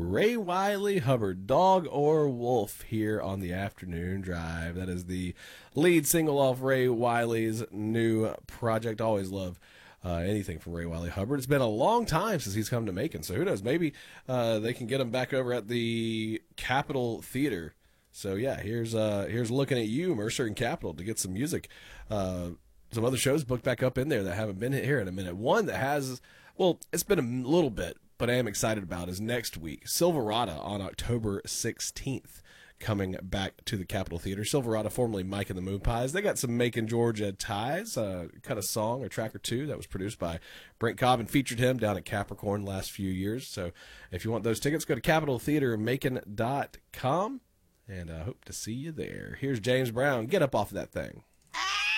Ray Wylie Hubbard, Dog or Wolf, here on the Afternoon Drive. That is the lead single off Ray Wylie's new project. Always love anything from Ray Wylie Hubbard. It's been a long time since he's come to Macon, so who knows? Maybe they can get him back over at the Capitol Theater. So yeah, here's looking at you, Mercer and Capitol, to get some music. Some other shows booked back up in there that haven't been here in a minute. One that has, well, it's been a little bit, but I am excited about is next week. Silverado on October 16th, coming back to the Capitol Theater. Silverado, formerly Mike and the Moon Pies. They got some Macon, Georgia ties, cut a song or track or two that was produced by Brent Cobb and featured him down at Capricorn the last few years. So if you want those tickets, go to CapitolTheaterMacon.com, and I hope to see you there. Here's James Brown. Get up off of that thing.